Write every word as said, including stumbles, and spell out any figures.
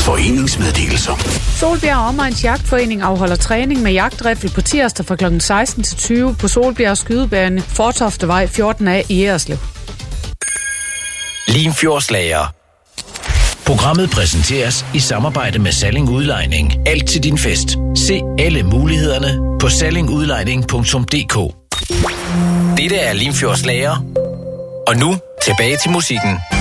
Foreningsmeddelelser. Solbjerg Omegns Jagtforening afholder træning med jagtriffel på tirsdag fra klokken seksten til tyve på Solbjerg Skydebane, Fortoftevej fjorten A i Erslev. Limfjordslager. Programmet præsenteres i samarbejde med Salling Udlejning. Alt til din fest. Se alle mulighederne på salling udlejning punktum d k. Dette er Limfjordslager. Og nu tilbage til musikken.